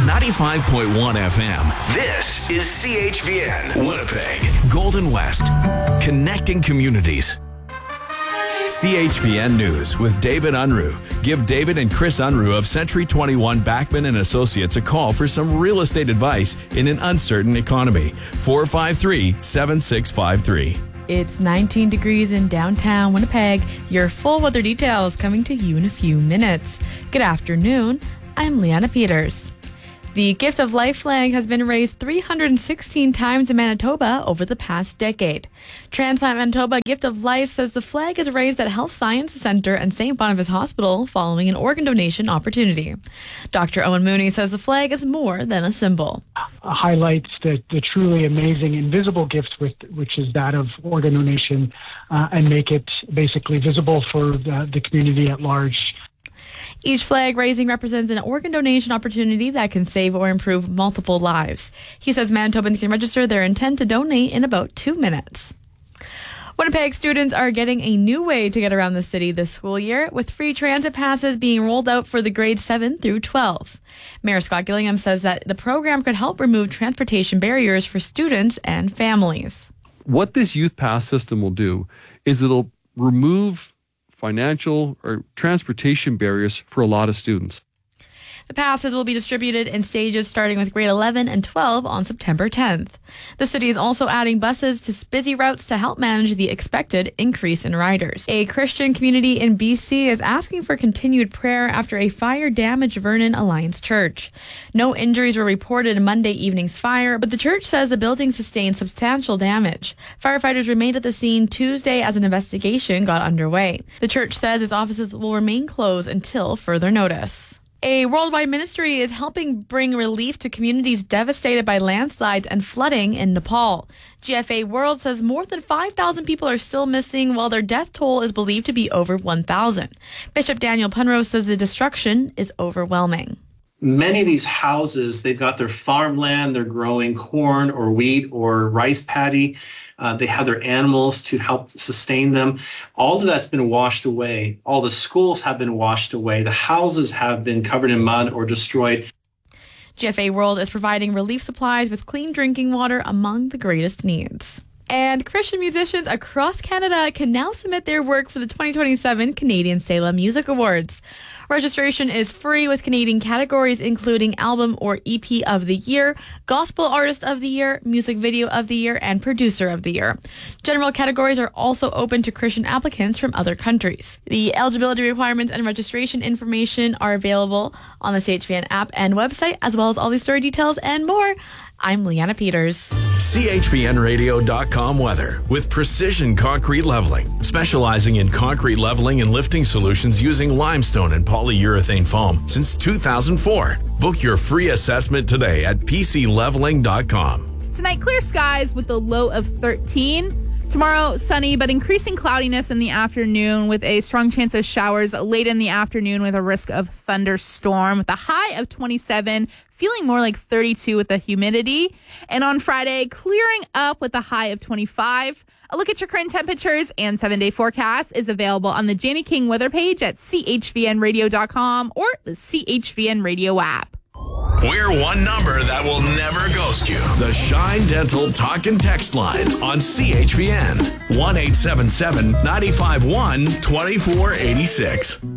95.1 FM. This is CHVN, Winnipeg, Golden West, connecting communities. CHVN News with David Unruh. Give David and Chris Unruh of Century 21 Backman and Associates a call for some real estate advice in an uncertain economy. 453-7653. It's 19 degrees in downtown Winnipeg. Your full weather details coming to you in a few minutes. Good afternoon. I'm Leanna Peters. The Gift of Life flag has been raised 316 times in Manitoba over the past decade. Transplant Manitoba Gift of Life says the flag is raised at Health Sciences Centre and St. Boniface Hospital following an organ donation opportunity. Dr. Owen Mooney says the flag is more than a symbol. Highlights the truly amazing invisible gift, which is that of organ donation, and make it basically visible for the community at large. Each flag raising represents an organ donation opportunity that can save or improve multiple lives. He says Manitobans can register their intent to donate in about 2 minutes. Winnipeg students are getting a new way to get around the city this school year, with free transit passes being rolled out for the grades 7 through 12. Mayor Scott Gillingham says that the program could help remove transportation barriers for students and families. What this youth pass system will do is it'll remove financial or transportation barriers for a lot of students. The passes will be distributed in stages starting with grade 11 and 12 on September 10th. The city is also adding buses to busy routes to help manage the expected increase in riders. A Christian community in BC is asking for continued prayer after a fire damaged Vernon Alliance Church. No injuries were reported in Monday evening's fire, but the church says the building sustained substantial damage. Firefighters remained at the scene Tuesday as an investigation got underway. The church says its offices will remain closed until further notice. A worldwide ministry is helping bring relief to communities devastated by landslides and flooding in Nepal. GFA World says more than 5,000 people are still missing, while their death toll is believed to be over 1,000. Bishop Daniel Penrose says the destruction is overwhelming. Many of these houses, they've got their farmland, they're growing corn or wheat or rice paddy. They have their animals to help sustain them. All of that's been washed away. All the schools have been washed away. The houses have been covered in mud or destroyed. GFA World is providing relief supplies with clean drinking water among the greatest needs. And Christian musicians across Canada can now submit their work for the 2027 Canadian Selah Music Awards. Registration is free with Canadian categories including Album or EP of the Year, Gospel Artist of the Year, Music Video of the Year, and Producer of the Year. General categories are also open to Christian applicants from other countries. The eligibility requirements and registration information are available on the CHVN app and website, as well as all these story details and more. I'm Leanna Peters. CHVNradio.com weather with Precision Concrete Leveling, specializing in concrete leveling and lifting solutions using limestone and polyurethane foam since 2004. Book your free assessment today at PCLeveling.com. Tonight, clear skies with a low of 13. Tomorrow, sunny but increasing cloudiness in the afternoon with a strong chance of showers late in the afternoon with a risk of thunderstorm with a high of 27, feeling more like 32 with the humidity. And on Friday, clearing up with a high of 25. A look at your current temperatures and 7-day forecast is available on the Janie King weather page at chvnradio.com or the CHVN Radio app. We're one number that will never ghost you. The Shine Dental Talk and Text line on CHVN. 1-877-951-2486.